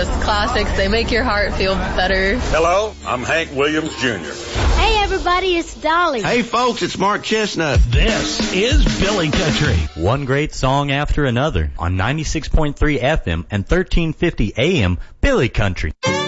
just classics. They make your heart feel better. Hello, I'm Hank Williams Jr. Hey, everybody, it's Dolly. Hey, folks, it's Mark Chestnut. This is Billy Country. One great song after another on 96.3 FM and 1350 AM, Billy Country.